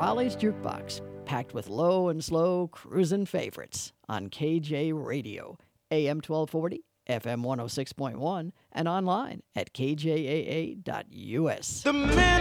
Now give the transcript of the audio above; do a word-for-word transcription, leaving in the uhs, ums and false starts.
Raleigh's Jukebox, packed with low and slow cruisin' favorites on K J Radio, A M twelve forty, F M one oh six point one, and online at K J A A dot U S. The men